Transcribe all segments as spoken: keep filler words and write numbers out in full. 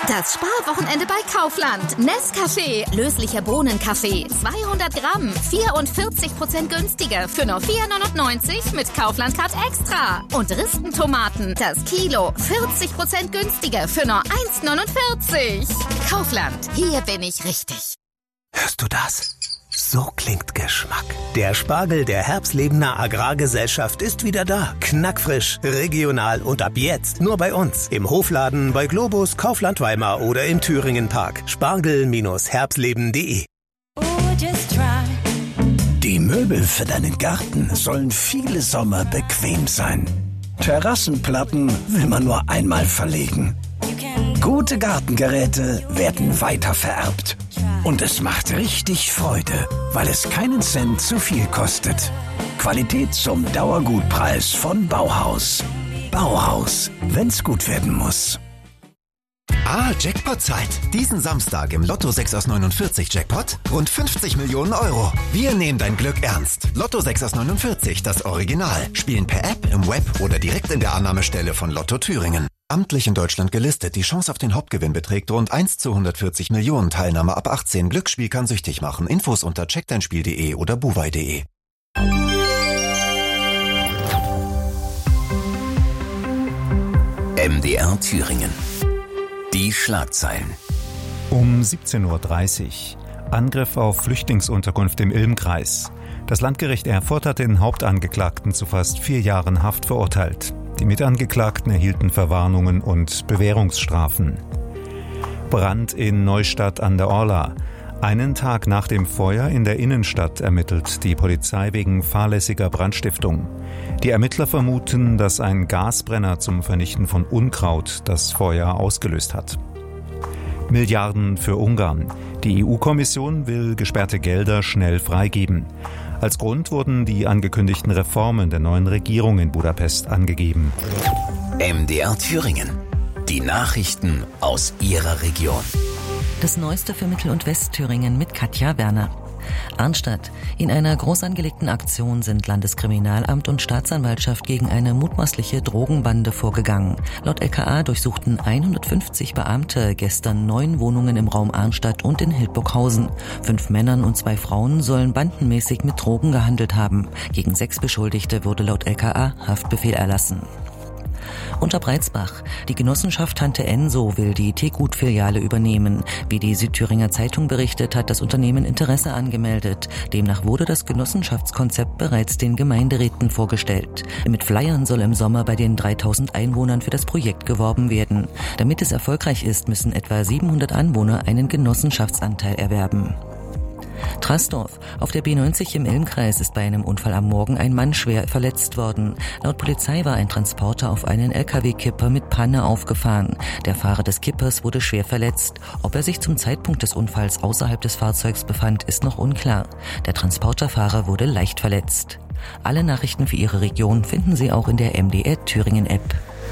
Das Sparwochenende bei Kaufland. Nescafé, löslicher Bohnenkaffee, zweihundert Gramm, vierundvierzig Prozent günstiger für nur vier neunundneunzig mit Kaufland Card Extra. Und Ristentomaten, das Kilo, vierzig Prozent günstiger für nur eins neunundvierzig. Kaufland, hier bin ich richtig. Hörst du das? So klingt Geschmack. Der Spargel der Herbstlebener Agrargesellschaft ist wieder da. Knackfrisch, regional und ab jetzt nur bei uns. Im Hofladen, bei Globus, Kaufland Weimar oder im Thüringen Park. Spargel Herbstleben punkt de. Die Möbel für deinen Garten sollen viele Sommer bequem sein. Terrassenplatten will man nur einmal verlegen. Gute Gartengeräte werden weitervererbt. Und es macht richtig Freude, weil es keinen Cent zu viel kostet. Qualität zum Dauergutpreis von Bauhaus. Bauhaus, wenn's gut werden muss. Ah, Jackpot-Zeit. Diesen Samstag im Lotto sechs aus neunundvierzig Jackpot rund fünfzig Millionen Euro. Wir nehmen dein Glück ernst. Lotto sechs aus neunundvierzig, das Original. Spielen per App, im Web oder direkt in der Annahmestelle von Lotto Thüringen. Amtlich in Deutschland gelistet. Die Chance auf den Hauptgewinn beträgt rund eins zu hundertvierzig Millionen. Teilnahme ab achtzehn. Glücksspiel kann süchtig machen. Infos unter check dein spiel punkt de oder buwei punkt de. M D R Thüringen. Die Schlagzeilen. Um siebzehn Uhr dreißig. Angriff auf Flüchtlingsunterkunft im Ilm-Kreis. Das Landgericht Erfurt hat den Hauptangeklagten zu fast vier Jahren Haft verurteilt. Die Mitangeklagten erhielten Verwarnungen und Bewährungsstrafen. Brand in Neustadt an der Orla. Einen Tag nach dem Feuer in der Innenstadt ermittelt die Polizei wegen fahrlässiger Brandstiftung. Die Ermittler vermuten, dass ein Gasbrenner zum Vernichten von Unkraut das Feuer ausgelöst hat. Milliarden für Ungarn. Die E U-Kommission will gesperrte Gelder schnell freigeben. Als Grund wurden die angekündigten Reformen der neuen Regierung in Budapest angegeben. M D R Thüringen. Die Nachrichten aus Ihrer Region. Das Neueste für Mittel- und Westthüringen mit Katja Werner. Arnstadt. In einer groß angelegten Aktion sind Landeskriminalamt und Staatsanwaltschaft gegen eine mutmaßliche Drogenbande vorgegangen. Laut L K A durchsuchten hundertfünfzig Beamte gestern neun Wohnungen im Raum Arnstadt und in Hildburghausen. Fünf Männern und zwei Frauen sollen bandenmäßig mit Drogen gehandelt haben. Gegen sechs Beschuldigte wurde laut L K A Haftbefehl erlassen. Unter Breitsbach. Die Genossenschaft Tante Enso will die Teegut-Filiale übernehmen. Wie die Südthüringer Zeitung berichtet, hat das Unternehmen Interesse angemeldet. Demnach wurde das Genossenschaftskonzept bereits den Gemeinderäten vorgestellt. Mit Flyern soll im Sommer bei den dreitausend Einwohnern für das Projekt geworben werden. Damit es erfolgreich ist, müssen etwa siebenhundert Anwohner einen Genossenschaftsanteil erwerben. Trasdorf. Auf der B neunzig im Ilm-Kreis ist bei einem Unfall am Morgen ein Mann schwer verletzt worden. Laut Polizei war ein Transporter auf einen L K W-Kipper mit Panne aufgefahren. Der Fahrer des Kippers wurde schwer verletzt. Ob er sich zum Zeitpunkt des Unfalls außerhalb des Fahrzeugs befand, ist noch unklar. Der Transporterfahrer wurde leicht verletzt. Alle Nachrichten für Ihre Region finden Sie auch in der M D R Thüringen App.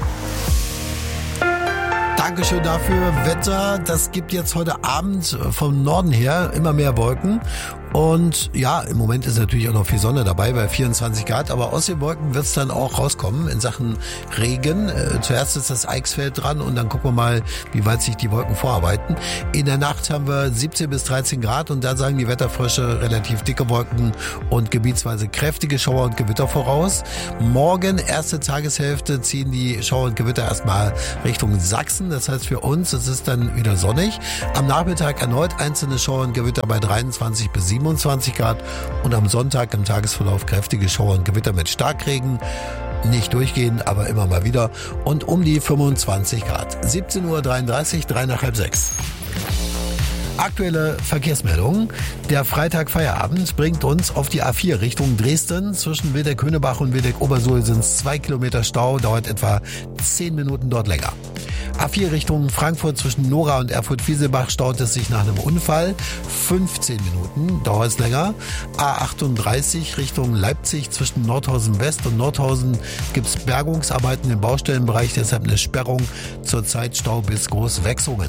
Dankeschön dafür. Wetter, das gibt jetzt heute Abend vom Norden her immer mehr Wolken. Und ja, im Moment ist natürlich auch noch viel Sonne dabei bei vierundzwanzig Grad, aber aus den Wolken wird es dann auch rauskommen in Sachen Regen. Äh, zuerst ist das Eichsfeld dran und dann gucken wir mal, wie weit sich die Wolken vorarbeiten. In der Nacht haben wir siebzehn bis dreizehn Grad und da sagen die Wetterfrösche relativ dicke Wolken und gebietsweise kräftige Schauer und Gewitter voraus. Morgen, erste Tageshälfte, ziehen die Schauer und Gewitter erstmal Richtung Sachsen. Das heißt für uns, es ist dann wieder sonnig. Am Nachmittag erneut einzelne Schauer und Gewitter bei dreiundzwanzig bis siebenundzwanzig Grad und am Sonntag im Tagesverlauf kräftige Schauer und Gewitter mit Starkregen. Nicht durchgehend, aber immer mal wieder und um die fünfundzwanzig Grad. siebzehn Uhr dreiunddreißig, drei nach halb sechs. Aktuelle Verkehrsmeldungen. Der Freitag-Feierabend bringt uns auf die A vier Richtung Dresden. Zwischen Wildeck-Hönebach und Wildeck-Obersuhl sind es zwei Kilometer Stau, dauert etwa zehn Minuten dort länger. A vier Richtung Frankfurt zwischen Nora und Erfurt-Wieselbach staut es sich nach einem Unfall. fünfzehn Minuten dauert es länger. A achtunddreißig Richtung Leipzig zwischen Nordhausen West und Nordhausen gibt es Bergungsarbeiten im Baustellenbereich, deshalb eine Sperrung. Zurzeit Stau bis Großwechsungen.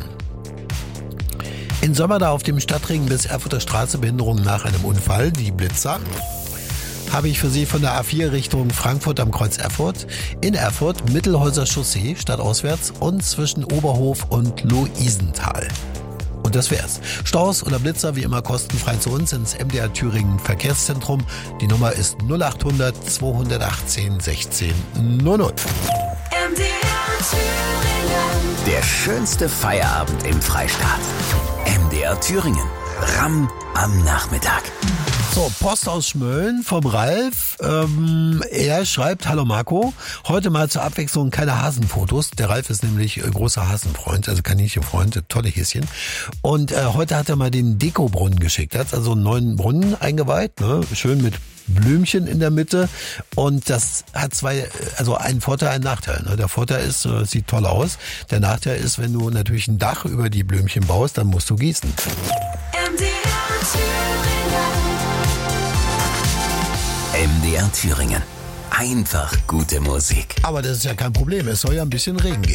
In Sömmerda auf dem Stadtring bis Erfurter Straße Behinderung nach einem Unfall, die Blitzer. habe ich für Sie von der A vier Richtung Frankfurt am Kreuz Erfurt, in Erfurt Mittelhäuser Chaussee stadtauswärts und zwischen Oberhof und Luisenthal. Und das wär's. Staus oder Blitzer wie immer kostenfrei zu uns ins M D R Thüringen Verkehrszentrum. Die Nummer ist null acht hundert zweihundertachtzehn sechzehn null null. M D R Thüringen. Der schönste Feierabend im Freistaat. M D R Thüringen. Ramm am Nachmittag. So, Post aus Schmölln vom Ralf. Ähm, er schreibt, hallo Marco, heute mal zur Abwechslung keine Hasenfotos. Der Ralf ist nämlich äh, großer Hasenfreund, also Kaninchenfreund, tolle Häschen. Und äh, heute hat er mal den Dekobrunnen geschickt. Er hat also einen neuen Brunnen eingeweiht, ne? Schön mit Blümchen in der Mitte. Und das hat zwei, also einen Vorteil, einen Nachteil. Ne? Der Vorteil ist, es sieht toll aus. Der Nachteil ist, wenn du natürlich ein Dach über die Blümchen baust, dann musst du gießen. M D R Thüringen. M D R Thüringen. Einfach gute Musik. Aber das ist ja kein Problem. Es soll ja ein bisschen Regen geben.